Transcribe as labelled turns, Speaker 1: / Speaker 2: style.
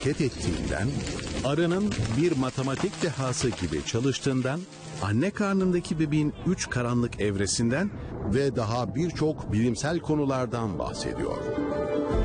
Speaker 1: hareket ettiğinden, arının bir matematik dehası gibi çalıştığından, anne karnındaki bebeğin 3 karanlık evresinden ve daha birçok bilimsel konulardan bahsediyor.